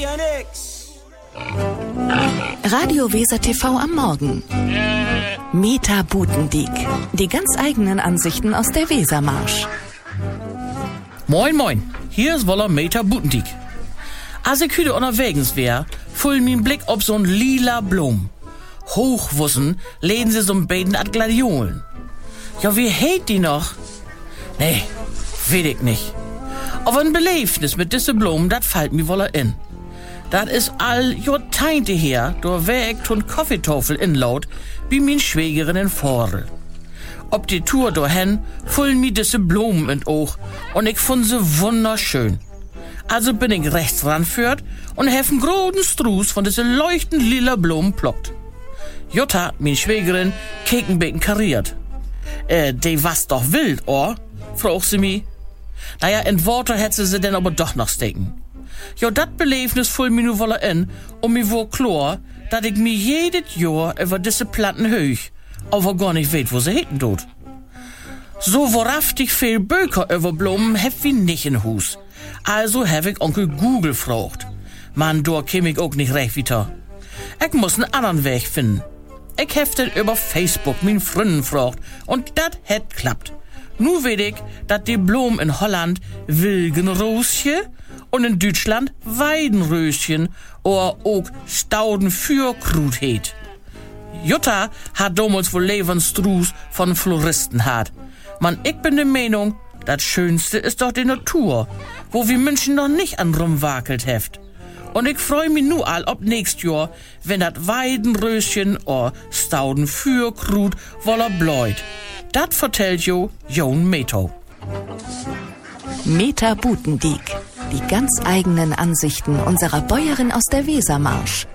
ja nix. Radio Weser TV am Morgen. Meta Butendiek. Die ganz eigenen Ansichten aus der Wesermarsch. Moin, moin. Hier ist Woller Meta Butendiek. Als ich heute unterwegs wär, full mein Blick ob so'n lila Blum. Hochwussen leden sie so'n beiden at Gladiolen. Ja, wie heet die noch? Nee, weet ich nicht. Aber ein Beleefnis mit diese Blumen, dat fällt mir woller in. Dat is all Jahrzehnte her, da wär ich tun Kaffeetafel inlaut, wie min Schwägerin in Vorl. Ob die Tour dahin, fullen mir diese Blumen in Oog und ich fand sie wunderschön. Also bin ich rechts ranführt und hef einen großen Struß von diese leuchtend lila Blumen plockt. Jutta, min Schwägerin, kekenbeken kariert. Die was doch wild, or? Fragt sie mi. Naja, in Worte hätte sie denn aber doch noch stecken. Jo, dat Beleefnis full mi nu wolle in, mir wohl klar, dat ich mir jedes Jahr über diese Planten höch, aber gar nicht weet, wo sie heten tut. So wahrhaftig viel Böker über Blumen hef wie nicht in Hus. Also hab ich Onkel Google gefragt. Man, da käm ich auch nicht recht weiter. Ich muss einen anderen Weg finden. Ich hef den über Facebook min Fründen gefragt und dat het klappt. Nu weet ich, dat die Blumen in Holland Wilgenröschen und in Deutschland Weidenröschen oder auch Staudenfürkrut heet. Jutta hat damals wohl Lebensstruß von Floristen hat. Man, ich bin der Meinung, das Schönste ist doch die Natur, wo wir Menschen noch nicht an rumwakelt heft. Und ich freu mich nu all ob nächst Jahr, wenn dat Weidenröschen oder Staudenfürkrut woller bläut. Dat vertellt jo Jon Meto. Meta Butendiek. Die ganz eigenen Ansichten unserer Bäuerin aus der Wesermarsch.